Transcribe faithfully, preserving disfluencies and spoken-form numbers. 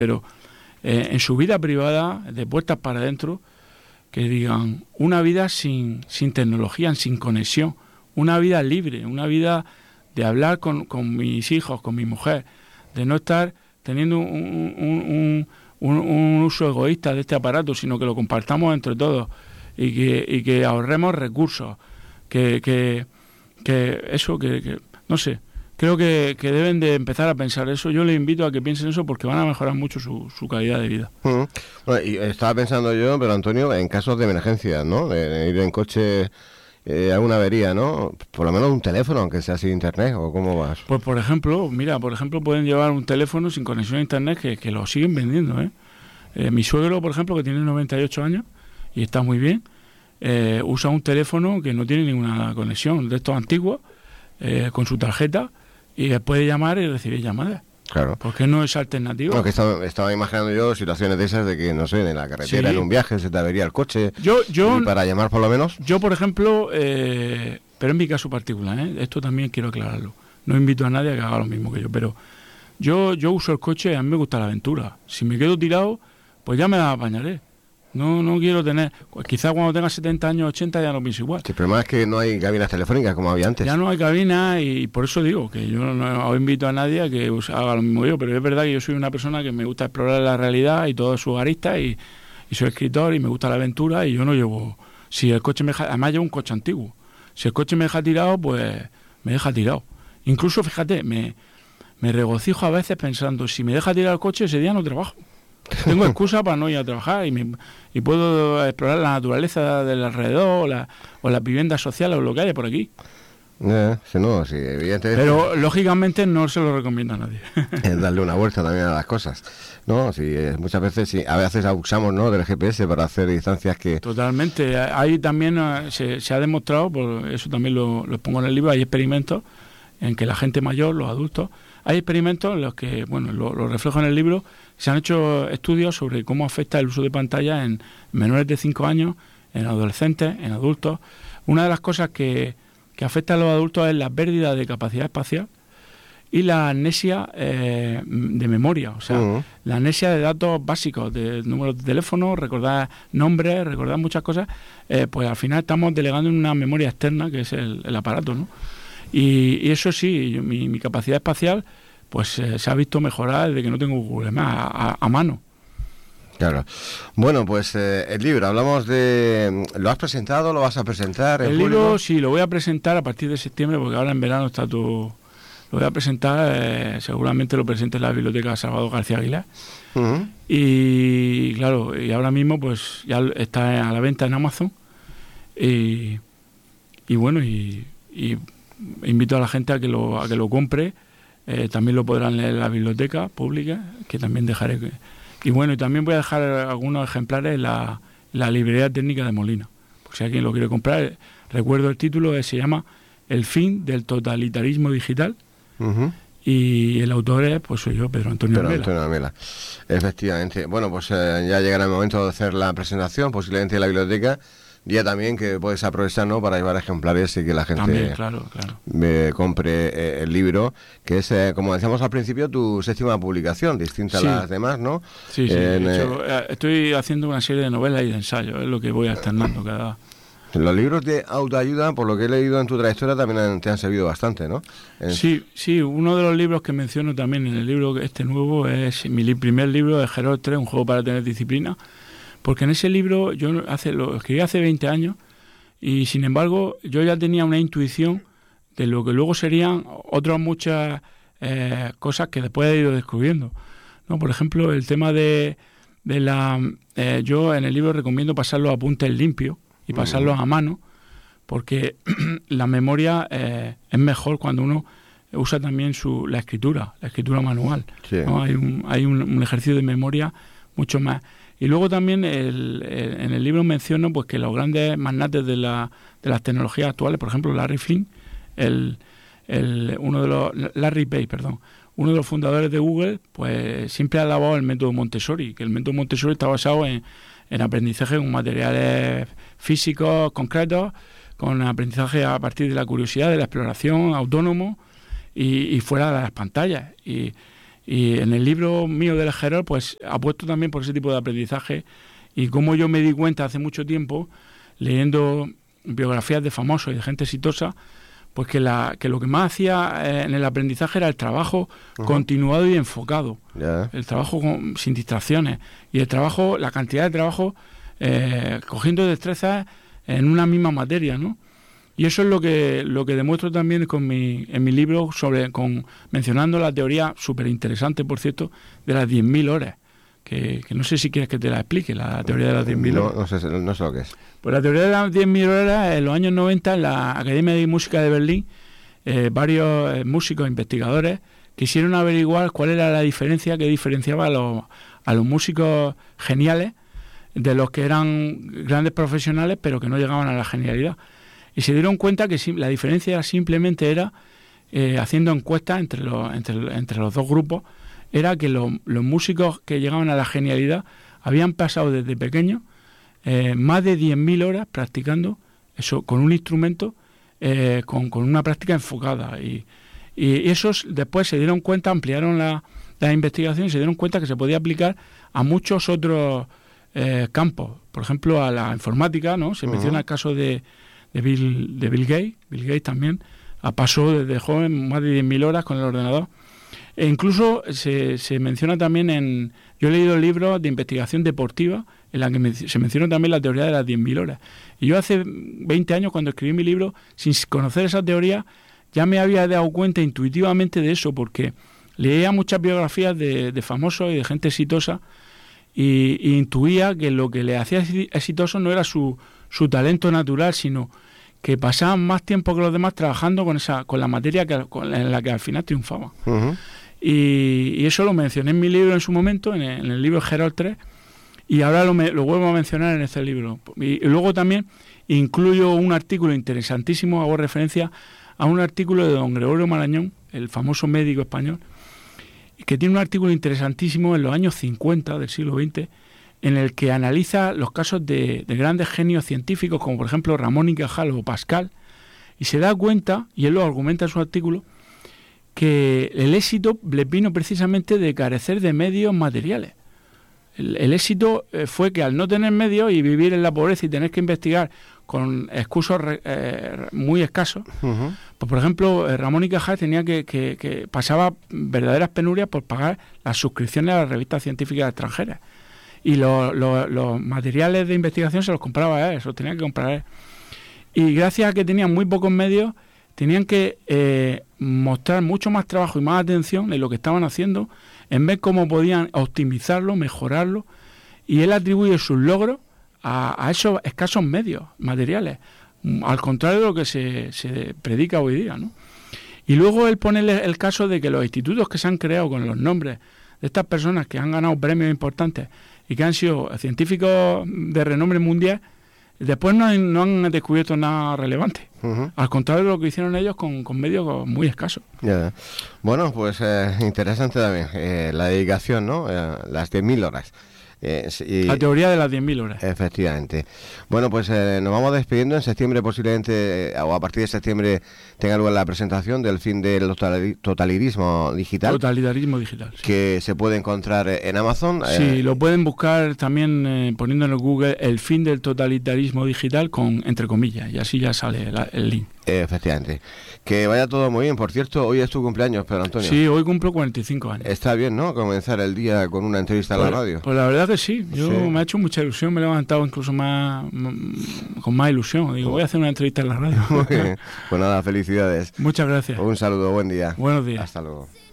pero eh, en su vida privada, de puertas para adentro, que digan una vida sin, sin tecnología, sin conexión, una vida libre, una vida de hablar con, con mis hijos, con mi mujer, de no estar teniendo un, un, un, un, un uso egoísta de este aparato, sino que lo compartamos entre todos y que, y que ahorremos recursos, que, que, que eso, que, que no sé, creo que, que deben de empezar a pensar eso. Yo les invito a que piensen eso porque van a mejorar mucho su, su calidad de vida. Uh-huh. Bueno, y estaba pensando yo, pero Antonio, en casos de emergencia, ¿no? De, de ir en coche eh, a una avería, ¿no? Por lo menos un teléfono, aunque sea sin internet, ¿o cómo vas? Pues por ejemplo, mira, por ejemplo pueden llevar un teléfono sin conexión a internet que, que lo siguen vendiendo, ¿eh? Eh, mi suegro, por ejemplo, que tiene noventa y ocho años y está muy bien, eh, usa un teléfono que no tiene ninguna conexión, de estos antiguos, eh, con su tarjeta, y puede llamar y recibir llamadas. Claro. ¿Por qué no es alternativa? No, que estaba, estaba imaginando yo situaciones de esas de que, no sé, en la carretera, sí, en un viaje, se te avería el coche. Yo, yo, y para llamar por lo menos. Yo, por ejemplo, eh, pero en mi caso particular, ¿eh? Esto también quiero aclararlo. No invito a nadie a que haga lo mismo que yo, pero yo, yo uso el coche y a mí me gusta la aventura. Si me quedo tirado, pues ya me la apañaré. No, no quiero tener... Quizás cuando tenga setenta años, ochenta, ya no pienso igual. Sí, el problema es que no hay cabinas telefónicas como había antes. Ya no hay cabinas y por eso digo que yo no, no invito a nadie a que haga lo mismo que yo, pero es verdad que yo soy una persona que me gusta explorar la realidad y todas sus aristas y, y soy escritor y me gusta la aventura y yo no llevo... Si el coche me deja... Además llevo un coche antiguo. Si el coche me deja tirado, pues me deja tirado. Incluso, fíjate, me, me regocijo a veces pensando, si me deja tirar el coche, ese día no trabajo. Tengo excusa para no ir a trabajar y, me, y puedo explorar la naturaleza del alrededor o, la, o las viviendas sociales o lo que haya por aquí. Eh, si no, si evidentemente... Pero lógicamente no se lo recomiendo a nadie. Es darle una vuelta también a las cosas, ¿no? Si eh, muchas veces, si a veces abusamos, ¿no?, del G P S para hacer distancias que... Totalmente. Ahí también uh, se, se ha demostrado, por eso también lo, lo pongo en el libro, hay experimentos en que la gente mayor, los adultos, hay experimentos en los que, bueno, lo, lo reflejo en el libro, se han hecho estudios sobre cómo afecta el uso de pantalla en menores de cinco años, en adolescentes, en adultos. Una de las cosas que, que afecta a los adultos es la pérdida de capacidad espacial y la amnesia eh, de memoria, o sea, uh-huh. la amnesia de datos básicos, de números de teléfono, recordar nombres, recordar muchas cosas, eh, pues al final estamos delegando en una memoria externa que es el, el aparato, ¿no? Y, y eso sí, yo, mi, mi capacidad espacial pues eh, se ha visto mejorar desde que no tengo Google Maps a, a, a mano. Claro. Bueno, pues eh, el libro, hablamos de... ¿Lo has presentado? ¿Lo vas a presentar? El libro sí, lo voy a presentar a partir de septiembre, porque ahora en verano está todo... Lo voy a presentar, eh, seguramente lo presente en la biblioteca Salvador García Aguilar. Uh-huh. Y claro, y ahora mismo pues ya está a la venta en Amazon. Y, y bueno, y, y invito a la gente a que lo, a que lo compre. Eh, también lo podrán leer en la biblioteca pública, que también dejaré. Que, y bueno, y también voy a dejar algunos ejemplares en la, la librería técnica de Molina. Por si alguien lo quiere comprar, recuerdo el título, eh, se llama El fin del totalitarismo digital. Uh-huh. Y el autor es, pues soy yo, Pedro Antonio Pedro Almela. Antonio Almela. Efectivamente. Bueno, pues eh, ya llegará el momento de hacer la presentación, posiblemente en la biblioteca. Día también que puedes aprovechar, ¿no?, para llevar ejemplares y que la gente también, claro, claro. Me compre eh, el libro, que es, eh, como decíamos al principio, tu séptima publicación, distinta sí. a las demás, ¿no? Sí, sí. En, de hecho, eh, estoy haciendo una serie de novelas y de ensayos, es lo que voy alternando cada... Los libros de autoayuda, por lo que he leído en tu trayectoria, también te han servido bastante, ¿no? En... Sí, sí. Uno de los libros que menciono también en el libro este nuevo es mi primer libro de Gerard tres, Un juego para tener disciplina, porque en ese libro yo hace lo escribí hace veinte años y sin embargo yo ya tenía una intuición de lo que luego serían otras muchas eh, cosas que después he ido descubriendo, ¿no? Por ejemplo, el tema de, de la... Eh, yo en el libro recomiendo pasar los apuntes limpios y pasarlos a mano, porque la memoria eh, es mejor cuando uno usa también su la escritura, la escritura manual, sí. ¿no? Hay, un, hay un, un ejercicio de memoria mucho más. Y luego también el, el, en el libro menciono pues que los grandes magnates de, la, de las tecnologías actuales, por ejemplo Larry Flynn, el, el, uno de los Larry Page, perdón, uno de los fundadores de Google, pues siempre ha alabado el método Montessori, que el método Montessori está basado en, en aprendizaje con materiales físicos concretos, con aprendizaje a partir de la curiosidad, de la exploración, autónomo y, y fuera de las pantallas. Y, Y en el libro mío del Gerol, pues apuesto también por ese tipo de aprendizaje y como yo me di cuenta hace mucho tiempo, leyendo biografías de famosos y de gente exitosa, pues que, la, que lo que más hacía eh, en el aprendizaje era el trabajo uh-huh. continuado y enfocado, yeah. el trabajo con, sin distracciones y el trabajo, la cantidad de trabajo eh, cogiendo destrezas en una misma materia, ¿no? Y eso es lo que lo que demuestro también con mi, en mi libro, sobre con mencionando la teoría súper interesante, por cierto, de las diez mil horas, que, que no sé si quieres que te la explique, la teoría de las diez mil no, horas. No sé, no sé lo que es. Pues la teoría de las diez mil horas, en los años noventa, en la Academia de Música de Berlín, eh, varios eh, músicos, investigadores, quisieron averiguar cuál era la diferencia que diferenciaba a los, a los músicos geniales de los que eran grandes profesionales, pero que no llegaban a la genialidad. Y se dieron cuenta que la diferencia simplemente era, eh, haciendo encuestas entre los, entre, entre los dos grupos, era que lo, los músicos que llegaban a la genialidad habían pasado desde pequeños eh, más de diez mil horas practicando eso con un instrumento, eh, con, con una práctica enfocada. Y, y esos después se dieron cuenta, ampliaron la, la investigación y se dieron cuenta que se podía aplicar a muchos otros eh, campos. Por ejemplo, a la informática, ¿no? Se uh-huh. menciona el caso de de Bill, de Bill Gates. Bill Gates también pasó desde joven más de diez mil horas con el ordenador. E incluso se, se menciona también en... Yo he leído libros de investigación deportiva en la que me, se menciona también la teoría de las diez mil horas. Y yo hace veinte años, cuando escribí mi libro, sin conocer esa teoría, ya me había dado cuenta intuitivamente de eso, porque leía muchas biografías de, de famosos y de gente exitosa y, y intuía que lo que le hacía exitoso no era su... su talento natural, sino que pasaban más tiempo que los demás trabajando con esa con la materia que, con, en la que al final triunfaban. Uh-huh. Y, y eso lo mencioné en mi libro en su momento, en el, en el libro Gerol tres, y ahora lo, me, lo vuelvo a mencionar en este libro. Y, y luego también incluyo un artículo interesantísimo, hago referencia a un artículo de don Gregorio Marañón, el famoso médico español, que tiene un artículo interesantísimo en los años cincuenta del siglo veinte, en el que analiza los casos de, de grandes genios científicos, como por ejemplo Ramón y Cajal o Pascal, y se da cuenta, y él lo argumenta en su artículo, que el éxito le vino precisamente de carecer de medios materiales. El, el éxito eh, fue que al no tener medios y vivir en la pobreza y tener que investigar con excursos eh, muy escasos, uh-huh. pues por ejemplo eh, Ramón y Cajal tenía que, que, que pasaba verdaderas penurias por pagar las suscripciones a las revistas científicas extranjeras. Y los, los, los materiales de investigación se los compraba él, se los tenía que comprar él. Y gracias a que tenían muy pocos medios, tenían que eh, mostrar mucho más trabajo y más atención en lo que estaban haciendo, en ver cómo podían optimizarlo, mejorarlo, y él atribuye sus logros a, a esos escasos medios materiales, al contrario de lo que se, se predica hoy día, ¿no? Y luego él pone el, el caso de que los institutos que se han creado con los nombres de estas personas que han ganado premios importantes y que han sido científicos de renombre mundial, después no han, no han descubierto nada relevante. Uh-huh. Al contrario de lo que hicieron ellos con, con medios muy escasos. Yeah. Bueno, pues eh, interesante también eh, la dedicación, ¿no? Eh, las diez mil horas. Eh, y, la teoría de las diez mil horas. Efectivamente. Bueno, pues eh, nos vamos despidiendo. En septiembre posiblemente, eh, o a partir de septiembre, tenga lugar la presentación del fin del totalitarismo digital. Totalitarismo digital, sí. Que se puede encontrar en Amazon. Sí, eh, lo pueden buscar también eh, poniendo en el Google el fin del totalitarismo digital con entre comillas, y así ya sale la, el link. Efectivamente. Que vaya todo muy bien. Por cierto, hoy es tu cumpleaños, Pedro Antonio. Sí, hoy cumplo cuarenta y cinco años. Está bien, ¿no? Comenzar el día con una entrevista pues, a la radio. Pues la verdad que sí. Yo sí. Me ha hecho mucha ilusión. Me he levantado incluso más con más ilusión. Digo, voy a hacer una entrevista en la radio. Muy bien. Pues nada, felicidades. Muchas gracias. Un saludo, buen día. Buenos días. Hasta luego.